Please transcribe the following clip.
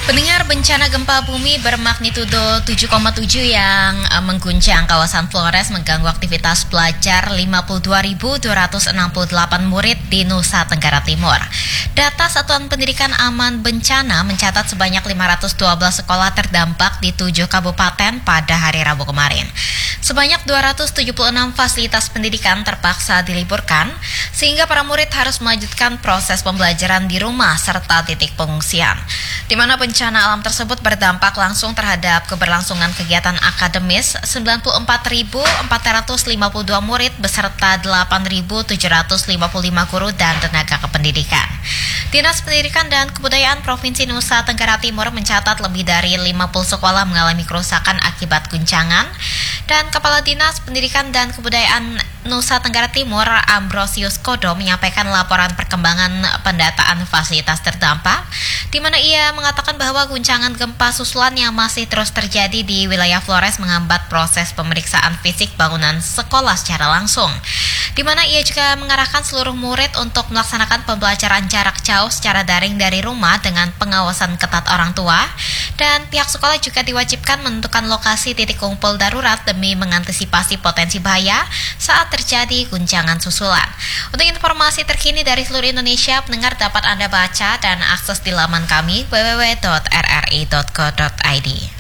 Pendengar, bencana gempa bumi bermagnitudo 7,7 yang mengguncang kawasan Flores mengganggu aktivitas belajar 52.268 murid di Nusa Tenggara Timur. Data Satuan Pendidikan Aman Bencana mencatat sebanyak 512 sekolah terdampak di 7 kabupaten pada hari Rabu kemarin. Sebanyak 276 fasilitas pendidikan terpaksa diliburkan, sehingga para murid harus melanjutkan proses pembelajaran di rumah serta titik pengungsian, di mana bencana alam tersebut berdampak langsung terhadap keberlangsungan kegiatan akademis 94.452 murid beserta 8.755 guru dan tenaga kependidikan. Dinas Pendidikan dan Kebudayaan Provinsi Nusa Tenggara Timur mencatat lebih dari 50 sekolah mengalami kerusakan akibat guncangan, dan Kepala Dinas Pendidikan dan Kebudayaan Nusa Tenggara Timur Ambrosius Kodo menyampaikan laporan perkembangan pendataan fasilitas terdampak, di mana ia mengatakan bahwa guncangan gempa susulan yang masih terus terjadi di wilayah Flores menghambat proses pemeriksaan fisik bangunan sekolah secara langsung, di mana ia juga mengarahkan seluruh murid untuk melaksanakan pembelajaran jarak jauh secara daring dari rumah dengan pengawasan ketat orang tua, dan pihak sekolah juga diwajibkan menentukan lokasi titik kumpul darurat demi mengantisipasi potensi bahaya saat terjadi guncangan susulan. Untuk informasi terkini dari seluruh Indonesia, pendengar dapat Anda baca dan akses di laman kami www.rri.co.id.